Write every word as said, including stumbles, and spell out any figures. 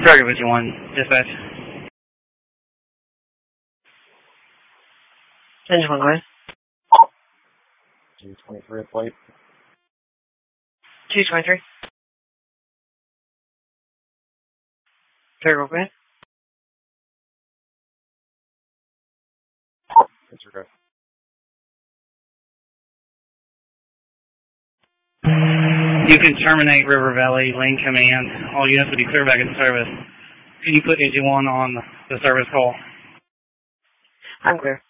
Target Vision one, dispatch. Engine one, go ahead. two twenty-three at flight. two twenty-three. Target, go ahead. Disregard. You can terminate River Valley Lane Command. All units will be clear back into service. Can you put engine one on the service call? I'm clear.